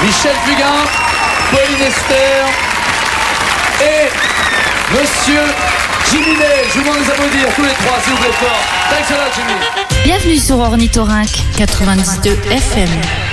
Michel Fugain, Pauline Esther et Monsieur Jimmy Day. Je vous demande de les applaudir tous les trois, s'il vous plaît fort. Thanks a lot, Jimmy. Bienvenue sur Ornithorynque 92 FM.